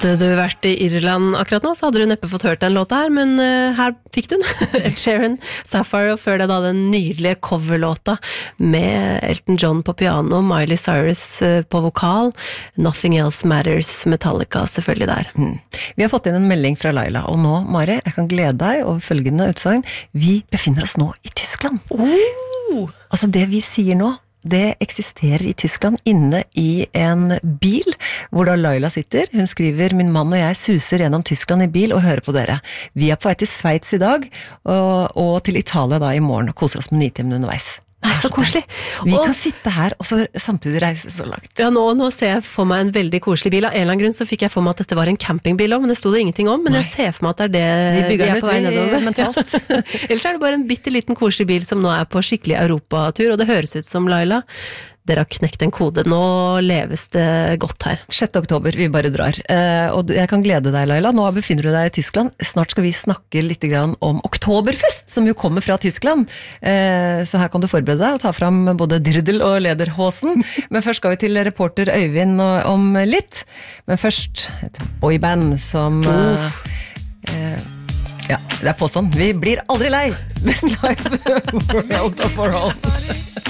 Hadde du vært i Irland akkurat nå, så hadde du neppe fått hørt den låta her, men her fikk du den. Ed Sheeran, Sapphire, og før det da den nydelige coverlåta med Elton John på piano, Miley Cyrus på vokal, Nothing Else Matters, Metallica selvfølgelig der. Vi har fått inn en melding fra Laila, og nå, Mari, jeg kan glede deg over følgende utsagn. Vi befinner oss nå i Tyskland. Altså det vi sier nå, det eksisterer i Tyskland inne i en bil, hvor da Laila sitter. Hun skriver, min mann og jeg suser gjennom Tyskland i bil og hører på dere. Vi er på vei til Sveits i dag, og til Italia da i morgen, og koser oss med 9 timer underveis. Nei, så koselig. Vi kan sitte her og så samtidig reise så langt. Ja, nå ser jeg for meg en veldig koselig bil. Av en eller annen grunn så fikk jeg for meg at dette var en campingbil også, men det stod det ingenting om. Men jeg ser for meg at det er det vi er på vei nedover. Mentalt. Ellers er det bare en bitteliten koselig bil som nå er på skikkelig europatur, og det høres ut som Laila. Dere har knekt en kode, nå leves det godt her. 6. oktober, vi bare drar. Og jeg kan glede deg, Laila. Nå befinner du deg i Tyskland. Snart skal vi snakke litt grann om Oktoberfest, som jo kommer fra Tyskland. Så her kan du forberede deg og ta fram både Dirdel og Lederhosen. Men først skal vi til reporter Øyvind om litt. Men først et boyband som... ja, det er påstand. Vi blir aldri lei! Best Life World of Our Own.